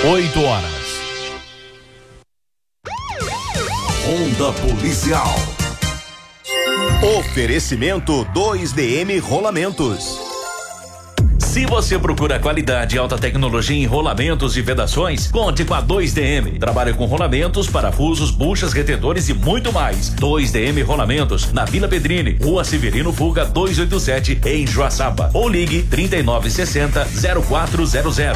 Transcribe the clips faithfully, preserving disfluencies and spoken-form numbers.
oito horas. Ronda Policial. Oferecimento dois D M Rolamentos. Se você procura qualidade e alta tecnologia em rolamentos e vedações, conte com a dois D M. Trabalha com rolamentos, parafusos, buchas, retentores e muito mais. dois D M Rolamentos, na Vila Pedrini, Rua Severino Fuga duzentos e oitenta e sete, em Joaçaba. Ou ligue trinta e nove sessenta, zero quatro zero zero.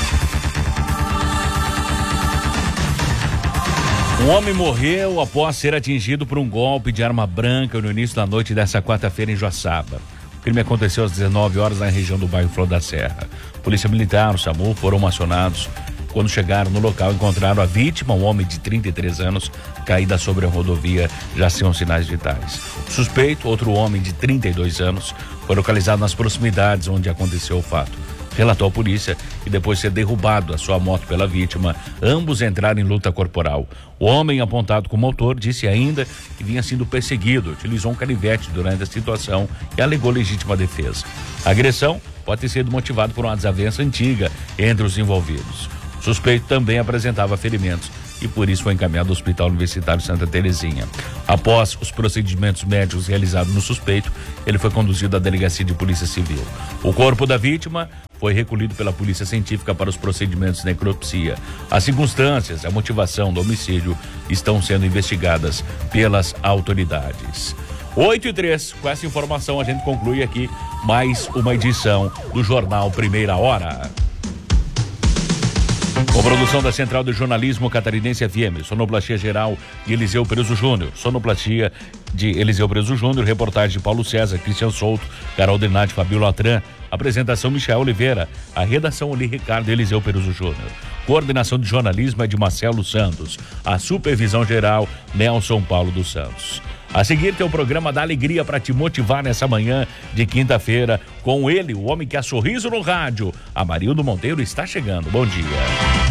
Um homem morreu após ser atingido por um golpe de arma branca no início da noite dessa quarta-feira em Joaçaba. O crime aconteceu às dezenove horas na região do bairro Flor da Serra. Polícia Militar, o SAMU, foram acionados. Quando chegaram no local, encontraram a vítima, um homem de trinta e três anos, caída sobre a rodovia, já sem os sinais vitais. O suspeito, outro homem de trinta e dois anos, foi localizado nas proximidades onde aconteceu o fato. Relatou à polícia e depois de ser derrubado a sua moto pela vítima, ambos entraram em luta corporal. O homem, apontado como autor, disse ainda que vinha sendo perseguido, utilizou um canivete durante a situação e alegou legítima defesa. A agressão pode ter sido motivada por uma desavença antiga entre os envolvidos. O suspeito também apresentava ferimentos e por isso foi encaminhado ao Hospital Universitário Santa Terezinha. Após os procedimentos médicos realizados no suspeito, ele foi conduzido à Delegacia de Polícia Civil. O corpo da vítima foi recolhido pela Polícia Científica para os procedimentos de necropsia. As circunstâncias e a motivação do homicídio estão sendo investigadas pelas autoridades. oito e três, com essa informação a gente conclui aqui mais uma edição do Jornal Primeira Hora. Com produção da Central de Jornalismo Catarinense F M, sonoplastia geral de Eliseu Perezo Júnior, sonoplastia de Eliseu Perezo Júnior, reportagem de Paulo César, Cristian Souto, Carol Denati, Fabio Latran, apresentação Michel Oliveira, a redação Oli Ricardo e Eliseu Perezo Júnior. Coordenação de jornalismo é de Marcelo Santos, a supervisão geral Nelson Paulo dos Santos. A seguir tem o programa da alegria para te motivar nessa manhã de quinta-feira com ele, o homem que há sorriso no rádio. Amarildo Monteiro está chegando. Bom dia.